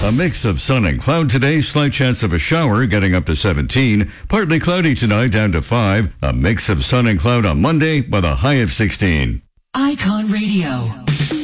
A mix of sun and cloud today, slight chance of a shower getting up to 17. Partly cloudy tonight down to 5. A mix of sun and cloud on Monday with a high of 16. Icon Radio.